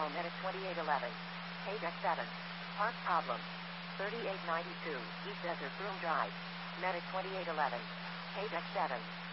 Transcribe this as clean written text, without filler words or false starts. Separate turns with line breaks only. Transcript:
Call Medic 2811. Adex 7. Park problem. 3892 East Desert Broom Drive. Medic 2811. Adex 7.